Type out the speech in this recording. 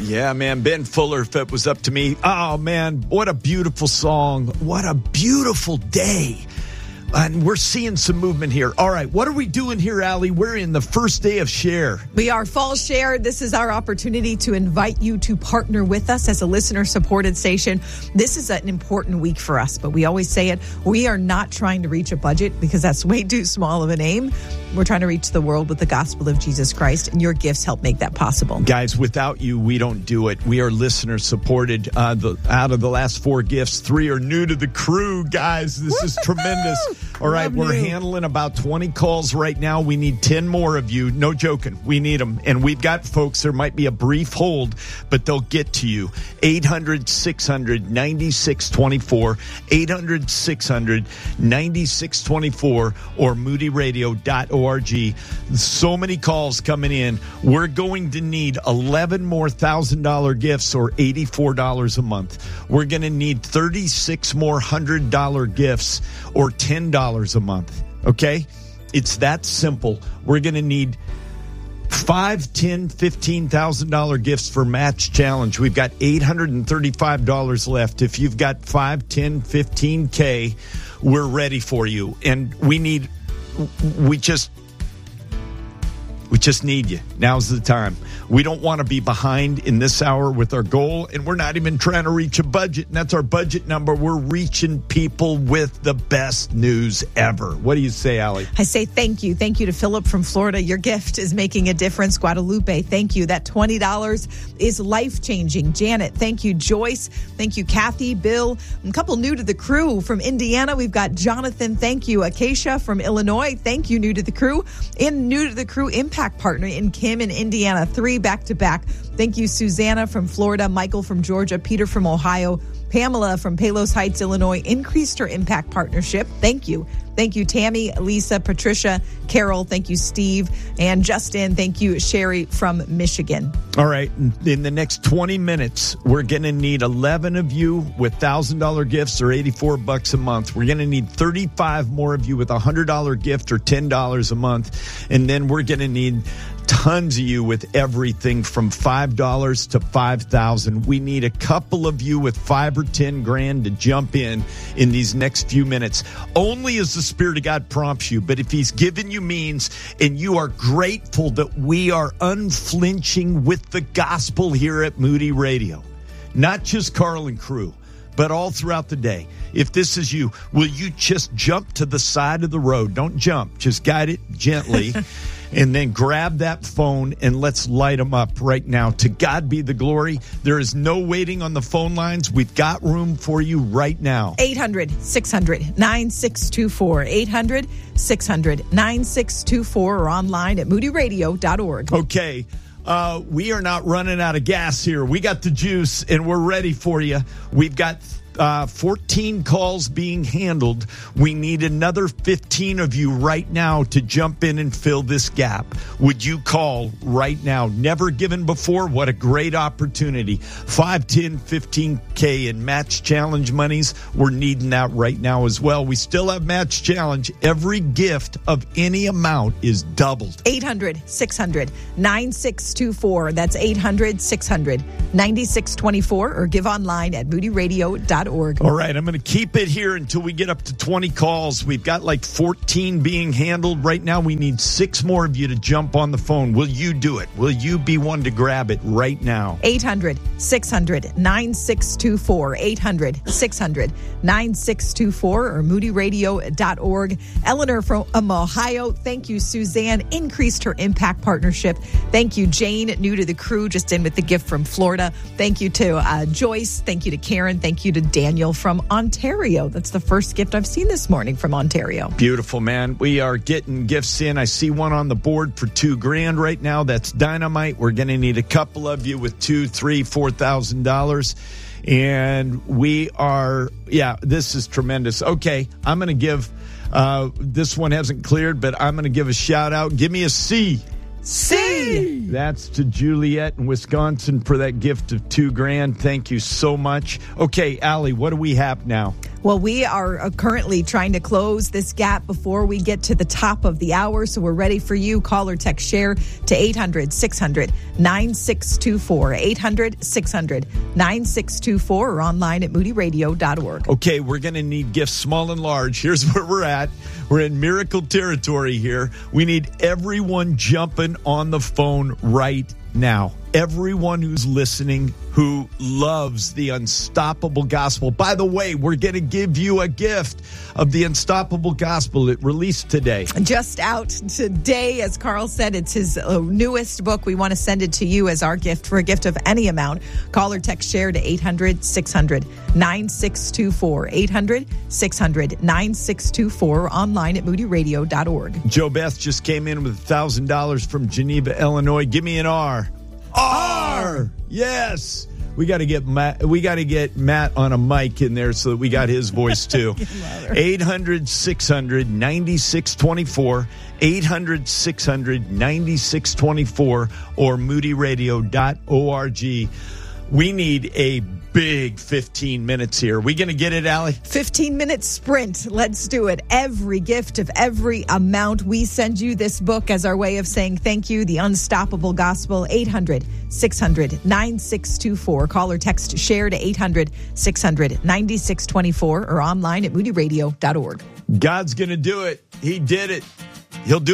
Yeah, man. Ben Fuller, if it was up to me. Oh, man, what a beautiful song. What a beautiful day. And we're seeing some movement here. All right, what are we doing here, Allie? We're in the first day of Share. We are Fall Share. This is our opportunity to invite you to partner with us as a listener-supported station. This is an important week for us, but we always say it. We are not trying to reach a budget because that's way too small of an aim. We're trying to reach the world with the gospel of Jesus Christ, and your gifts help make that possible. Guys, without you, we don't do it. We are listener-supported. Out of the last 4 gifts, 3 are new to the crew, guys. This is tremendous. All right, we're handling about 20 calls right now. We need 10 more of you. No joking. We need them. And we've got folks, there might be a brief hold, but they'll get to you. 800-600-9624, 800-600-9624, or moodyradio.org. So many calls coming in. We're going to need 11 more $1,000 gifts, or $84 a month. We're going to need 36 more $100 gifts, or $10 a month. Okay? It's that simple. We're going to need $5,000, $10,000, $15,000 gifts for Match Challenge. We've got $835 left. If you've got 5, 10, 15K, we're ready for you. And we just need you. Now's the time. We don't want to be behind in this hour with our goal, and we're not even trying to reach a budget, and that's our budget number. We're reaching people with the best news ever. What do you say, Allie? I say thank you. Thank you to Philip from Florida. Your gift is making a difference. Guadalupe, thank you. That $20 is life-changing. Janet, thank you. Joyce, thank you. Kathy, Bill, a couple new to the crew from Indiana. We've got Jonathan, thank you. Acacia from Illinois, thank you, new to the crew. And new to the crew, Impact Partner in Kim in Indiana. 3 back-to-back. Thank you, Susanna from Florida, Michael from Georgia, Peter from Ohio, Pamela from Palos Heights, Illinois, increased her Impact Partnership. Thank you. Thank you, Tammy, Lisa, Patricia, Carol. Thank you, Steve, and Justin. Thank you, Sherry from Michigan. All right. In the next 20 minutes, we're going to need 11 of you with $1,000 gifts, or $84 a month. We're going to need 35 more of you with a $100 gift, or $10 a month. And then we're going to need tons of you with everything from $5 to $5,000. We need a couple of you with $5 or $10,000 to jump in these next few minutes. Only as the Spirit of God prompts you. But if He's given you means and you are grateful that we are unflinching with the gospel here at Moody Radio, not just Carl and crew, but all throughout the day. If this is you, will you just jump to the side of the road? Don't jump. Just guide it gently. And then grab that phone and let's light them up right now. To God be the glory. There is no waiting on the phone lines. We've got room for you right now. 800-600-9624. 800-600-9624, or online at moodyradio.org. Okay. We are not running out of gas here. We got the juice and we're ready for you. We've got 14 calls being handled. We need another 15 of you right now to jump in and fill this gap. Would you call right now? Never given before. What a great opportunity. 5, 10, 15K in Match Challenge monies. We're needing that right now as well. We still have Match Challenge. Every gift of any amount is doubled. 800-600-9624. That's 800-600-9624, or give online at moodyradio.org. All right, I'm going to keep it here until we get up to 20 calls. We've got like 14 being handled right now. We need 6 more of you to jump on the phone. Will you do it? Will you be one to grab it right now? 800-600-9624. 800-600-9624, or moodyradio.org. Eleanor from Ohio, thank you. Suzanne increased her Impact Partnership. Thank you, Jane, new to the crew, just in with the gift from Florida. Thank you to Joyce. Thank you to Karen. Thank you to Daniel from Ontario. That's the first gift I've seen this morning from Ontario. Beautiful, man. We are getting gifts in. I see one on the board for $2,000 right now. That's dynamite. We're going to need a couple of you with $2,000, $3,000, $4,000. And we are, this is tremendous. Okay, I'm going to give, this one hasn't cleared, but I'm going to give a shout out. Give me a C. C. Yay! That's to Juliet in Wisconsin for that gift of $2,000. Thank you so much. Okay, Allie, what do we have now? Well, we are currently trying to close this gap before we get to the top of the hour, so we're ready for you. Call or text share to 800-600-9624, 800-600-9624, or online at moodyradio.org. Okay, we're going to need gifts small and large. Here's where we're at. We're in miracle territory here. We need everyone jumping on the phone right now. Everyone who's listening who loves the Unstoppable Gospel. By the way, we're going to give you a gift of the Unstoppable Gospel. It released today. Just out today, as Carl said, it's his newest book. We want to send it to you as our gift for a gift of any amount. Call or text share to 800-600-9624, 800-600-9624, online at moodyradio.org. Joe Beth just came in with $1,000 from Geneva, Illinois. Give me an R. R! Yes. We got to get Matt on a mic in there so that we got his voice too. 800-600-9624, 800-600-9624, or moodyradio.org. We need a big 15 minutes here. We going to get it, Allie? 15-minute sprint. Let's do it. Every gift of every amount. We send you this book as our way of saying thank you. The Unstoppable Gospel. 800-600-9624. Call or text share to 800-600-9624, or online at moodyradio.org. God's going to do it. He did it. He'll do